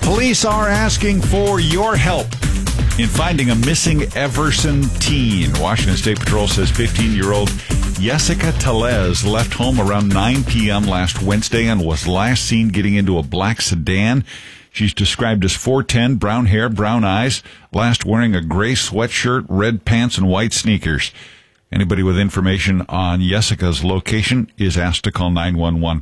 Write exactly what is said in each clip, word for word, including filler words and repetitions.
Police are asking for your help in finding a missing Everson teen. Washington State Patrol says fifteen-year-old Jessica Tellez left home around nine p.m. last Wednesday and was last seen getting into a black sedan. She's described as four ten, brown hair, brown eyes, last wearing a gray sweatshirt, red pants, and white sneakers. Anybody with information on Jessica's location is asked to call nine one one.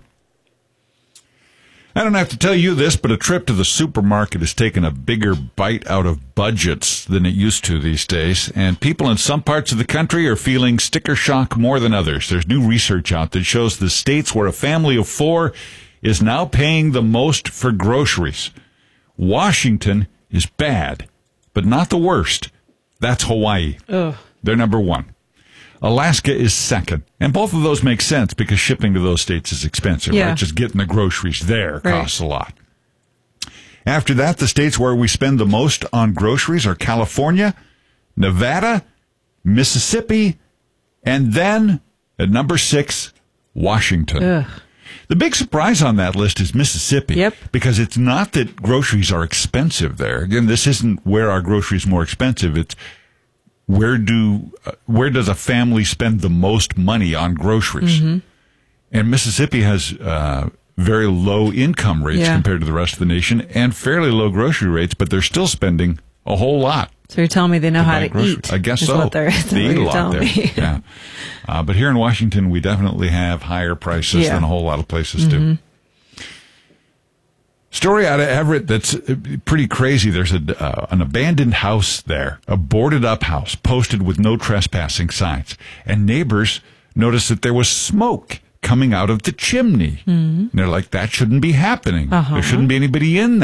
I don't have to tell you this, but a trip to the supermarket has taken a bigger bite out of budgets than it used to these days, and people in some parts of the country are feeling sticker shock more than others. There's new research out that shows the states where a family of four is now paying the most for groceries. Washington is bad, but not the worst. That's Hawaii. Ugh. They're number one. Alaska is second. And both of those make sense because shipping to those states is expensive, yeah. right? Just getting the groceries there right. costs a lot. After that, the states where we spend the most on groceries are California, Nevada, Mississippi, and then, at number six, Washington. Ugh. The big surprise on that list is Mississippi. Yep. Because it's not that groceries are expensive there. Again, this isn't where our groceries more expensive. It's Where do uh, where does a family spend the most money on groceries? Mm-hmm. And Mississippi has uh, very low income rates yeah. compared to the rest of the nation and fairly low grocery rates, but they're still spending a whole lot. So you're telling me they know how to groceries. eat? I guess is so. What they're, they eat a lot there. yeah. Uh, but here in Washington, we definitely have higher prices yeah. than a whole lot of places mm-hmm. do. Story out of Everett that's pretty crazy. There's a, uh, an abandoned house there, a boarded-up house, posted with no trespassing signs. And neighbors noticed that there was smoke coming out of the chimney. Mm-hmm. And they're like, that shouldn't be happening. Uh-huh. There shouldn't be anybody in there.